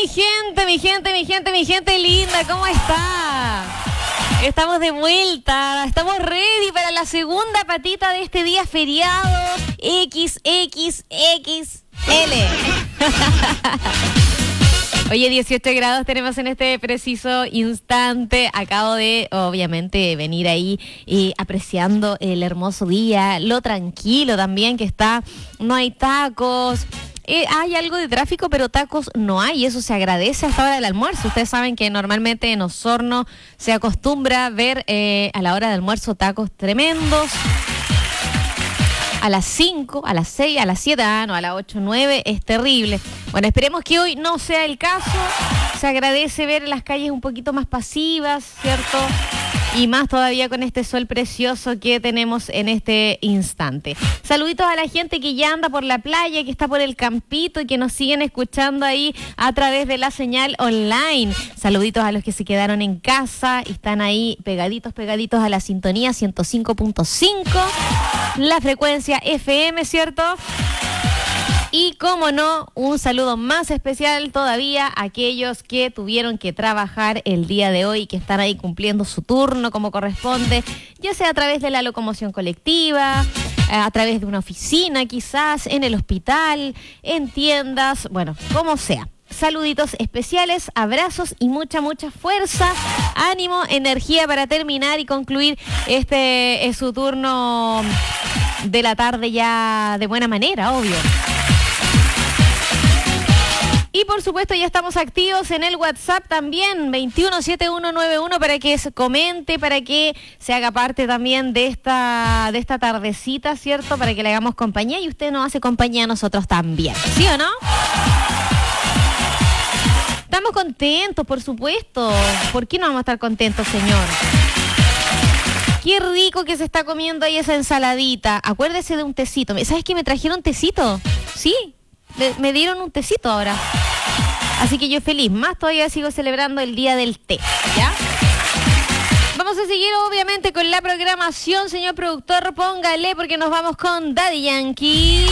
mi gente linda, ¿cómo está? Estamos de vuelta, estamos ready para la segunda patita de este día feriado XXXL. Oye, 18 grados tenemos en este preciso instante. Acabo de, obviamente, venir ahí apreciando el hermoso día, lo tranquilo también que está. No hay tacos. Hay algo de tráfico, pero tacos no hay, y eso se agradece hasta la hora del almuerzo. Ustedes saben que normalmente en Osorno se acostumbra ver a la hora del almuerzo tacos tremendos. A las 5, a las 6, a las 7, a las 8, 9, es terrible. Bueno, esperemos que hoy no sea el caso. Se agradece ver las calles un poquito más pasivas, ¿cierto? Y más todavía con este sol precioso que tenemos en este instante. Saluditos a la gente que ya anda por la playa, que está por el campito y que nos siguen escuchando ahí a través de la señal online. Saluditos a los que se quedaron en casa y están ahí pegaditos a la sintonía 105.5, la frecuencia FM, ¿cierto? Y como no, un saludo más especial todavía a aquellos que tuvieron que trabajar el día de hoy, que están ahí cumpliendo su turno como corresponde, ya sea a través de la locomoción colectiva, a través de una oficina quizás, en el hospital, en tiendas, bueno, como sea. Saluditos especiales, abrazos y mucha fuerza, ánimo, energía para terminar y concluir este es su turno de la tarde ya de buena manera, obvio. Y por supuesto ya estamos activos en el WhatsApp también, 217191, para que se comente, para que se haga parte también de esta tardecita, ¿cierto? Para que le hagamos compañía y usted nos hace compañía a nosotros también, ¿sí o no? Estamos contentos, por supuesto. ¿Por qué no vamos a estar contentos, señor? Qué rico que se está comiendo ahí esa ensaladita. Acuérdese de un tecito. ¿Sabes qué? Me trajeron tecito. Sí, me dieron un tecito ahora. Así que yo feliz. Más todavía sigo celebrando el día del té, ¿ya? Vamos a seguir obviamente con la programación, señor productor. Póngale porque nos vamos con Daddy Yankee.